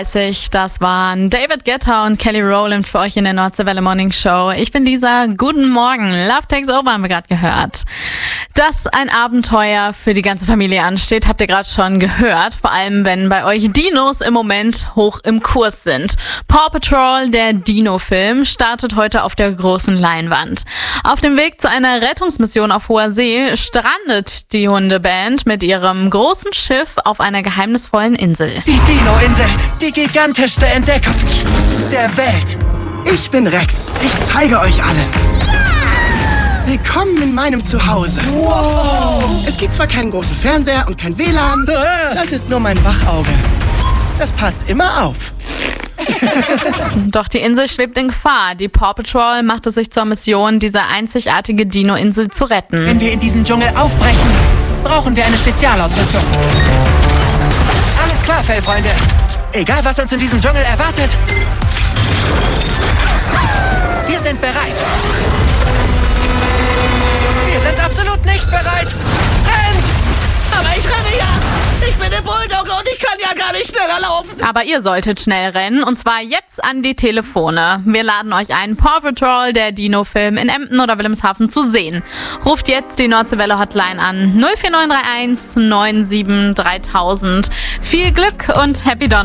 Das waren David Guetta und Kelly Rowland für euch in der Nordseewelle Morning Show. Ich bin Lisa. Guten Morgen. Love Takes Over haben wir gerade gehört. Dass ein Abenteuer für die ganze Familie ansteht, habt ihr gerade schon gehört. Vor allem, wenn bei euch Dinos im Moment hoch im Kurs sind. Paw Patrol, der Dino-Film, startet heute auf der großen Leinwand. Auf dem Weg zu einer Rettungsmission auf hoher See strandet die Hundeband mit ihrem großen Schiff auf einer geheimnisvollen Insel. Die Dino-Insel, die gigantischste Entdeckung der Welt. Ich bin Rex. Ich zeige euch alles. Willkommen in meinem Zuhause. Wow. Es gibt zwar keinen großen Fernseher und kein WLAN. Das ist nur mein Wachauge. Das passt immer auf. Doch die Insel schwebt in Gefahr. Die Paw Patrol macht es sich zur Mission, diese einzigartige Dino-Insel zu retten. Wenn wir in diesen Dschungel aufbrechen, brauchen wir eine Spezialausrüstung. Alles klar, Fellfreunde. Egal, was uns in diesem Dschungel erwartet. Wir sind bereit. Wir sind absolut nicht bereit. Rennt! Aber ich renne ja. Ich bin der Bulldogge und ich kann ja gar nicht schneller laufen. Aber ihr solltet schnell rennen, und zwar jetzt an die Telefone. Wir laden euch ein, Paw Patrol, der Dino-Film in Emden oder Wilhelmshaven zu sehen. Ruft jetzt die Nordseewelle Hotline an 04931 97 3000. Viel Glück und Happy Donnerstag.